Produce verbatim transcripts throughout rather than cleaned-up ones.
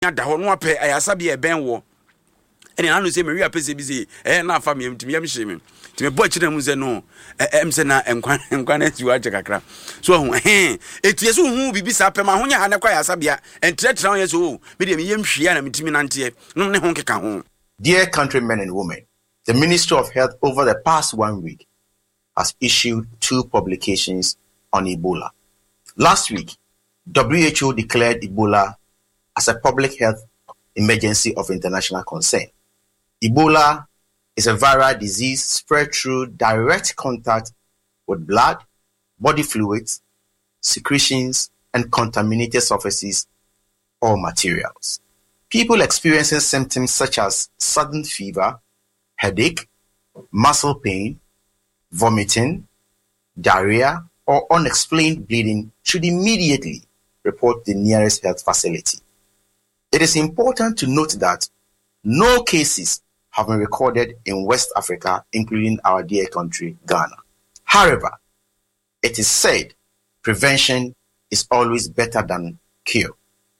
da ho no apɛ ayasa bi e ben wo ene na no se me wi apese bi se eh na afa me ntimi yam hye me ntimi bo akira mu se no em se na enkwan enkwan na ti wa che kakra so hu eh etie so hu bibi sa pɛ ma ho nya ha na kwa ayasa bia entretre ho yeso me de me yam hwia na metimi nante no ne ho keka ho. Dear countrymen and women, the Ministry of Health over the past one week has issued two publications on Ebola. Last week, W H O declared Ebola as a public health emergency of international concern. Ebola is a viral disease spread through direct contact with blood, body fluids, secretions, and contaminated surfaces or materials. People experiencing symptoms such as sudden fever, headache, muscle pain, vomiting, diarrhea, or unexplained bleeding should immediately report the nearest health facility. It is important to note that no cases have been recorded in West Africa, including our dear country, Ghana. However, it is said prevention is always better than cure.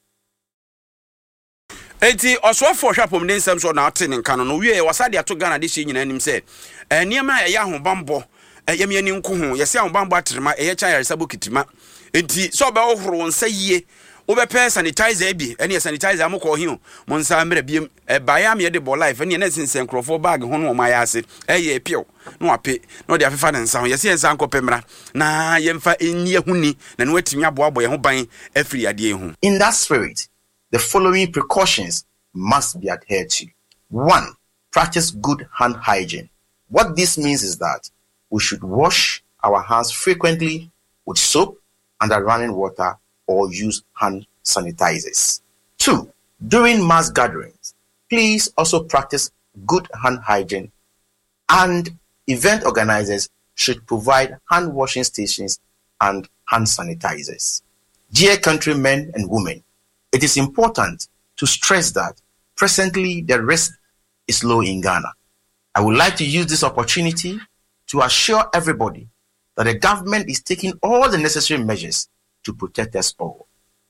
Eti osofo hwapom ne nsem so na atene nka no no wie wasade ato Ghana de hye nyina nim se eniema eya ahobambo eyem yani nko ho yese ahobambo atrema eye cha yaresa bokitima enti so be ohoro nsa yie obepe sanitizer bi ene sanitizer amko hi mo nsa mra biem e baya me de bo life ene na sinsen krofo bag ho no ma ya ase eye pio no ape no de afefa ne nsa ho yese nsa nkopɛ mra na yemfa eni ehuni na no atimi aboabo ye ho ban afiri ade hu. In that spirit, the following precautions must be adhered to. One, practice good hand hygiene. What this means is that we should wash our hands frequently with soap under running water or use hand sanitizers. Two, during mass gatherings, please also practice good hand hygiene, and event organizers should provide hand washing stations and hand sanitizers. Dear countrymen and women, it is important to stress that presently the risk is low in Ghana. I would like to use this opportunity to assure everybody that the government is taking all the necessary measures to protect us all.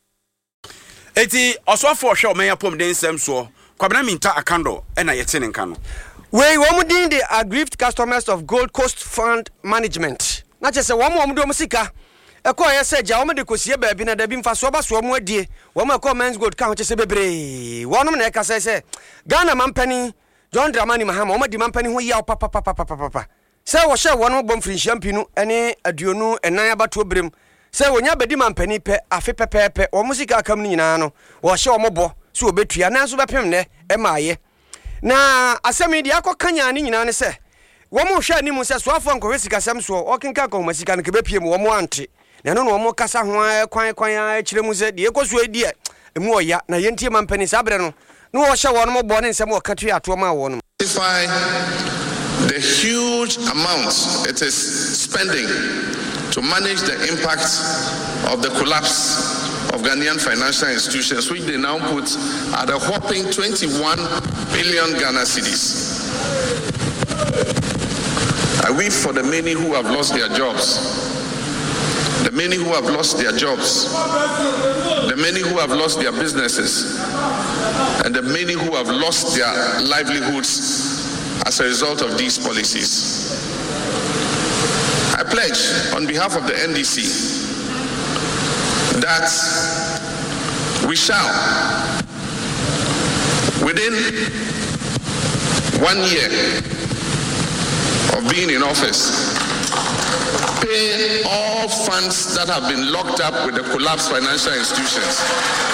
Eti osofo hwe o meya pom den nsem so kwabena minta akando e na yete ne nka no we wo din the aggrieved customers of Gold Coast Fund Management na chese wo mo do musika eko ye se ja wo de kosie ba bi na da bi mfa so ba so mo adie wo mo eko men's gold ka ho chese bebre wonom na e ka se se Ghana mampani John Dramani Mahama wo di mampani ho ya papa papa papa papa se wo hye wonom bom firi champinu ene aduonu enan abato brem se wonya bedi mampani pe afe pepepe wo musika akam ni nyina no wo hye wo mobo so obetua na so bepem ne e maaye na asemi dia akokanya ni nyina ne se wo mo hwe ani mu se so afo nkwe sika sam so o kenka ko masika ne kebepie mu wo mo ante na no no mo kasa ho kwan kwan a kire mu se de ekoso edi e mu oya na yentie mampani sabre no no wo hye wo no mo bo ne nsem wo katu ato ma wo no the huge amounts it is spending to manage the impact of the collapse of Ghanaian financial institutions, which they now put at a whopping twenty-one billion Ghana cedis. I weep for the many who have lost their jobs, the many who have lost their jobs, the many who have lost their businesses, and the many who have lost their livelihoods as a result of these policies. I pledge on behalf of the N D C that we shall, within one year of being in office, pay all funds that have been locked up with the collapsed financial institutions.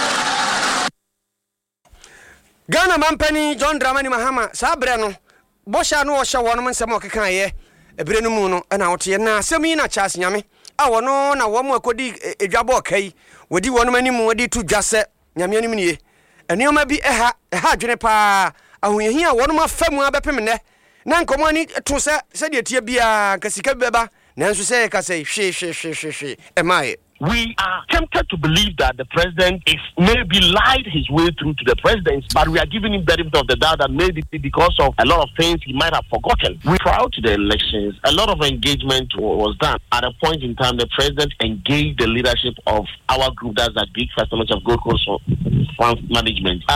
Ghana mampani John Dramani Mahama sabre no bosha no hye wonom nsem okeka ye ebire no mu no na wote na asemi na Charles Nyame a wono na wo mu akodi edwabo kai wodi wonom anim wodi tu dwase Nyame anim nie enioma bi eha eha adwene pa ahoyehi a wonom afamu abepem ne na nkomo ani to se se de tie bia kasika beba nanso se ka se hwe hwe hwe hwe emaye. We are tempted to believe that the president is maybe lied his way through to the presidency, but we are giving him benefit of the doubt that maybe because of a lot of things he might have forgotten. We, prior to the elections, a lot of engagement was done. At a point in time, the president engaged the leadership of our group, that's the big customers of Gold Coast Fund Management.